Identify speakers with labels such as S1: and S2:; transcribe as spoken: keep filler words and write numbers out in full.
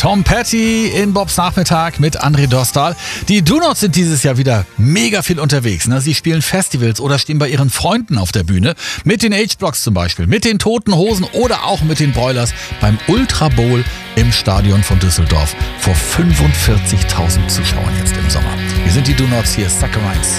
S1: Tom Petty in Bobs Nachmittag mit André Dostal. Die Do-Nots sind dieses Jahr wieder mega viel unterwegs. Ne? Sie spielen Festivals oder stehen bei ihren Freunden auf der Bühne. Mit den H-Blocks zum Beispiel, mit den Toten Hosen oder auch mit den Broilers beim Ultra Bowl im Stadion von Düsseldorf vor fünfundvierzigtausend Zuschauern jetzt im Sommer. Wir sind die Do-Nots, hier ist Saccharines.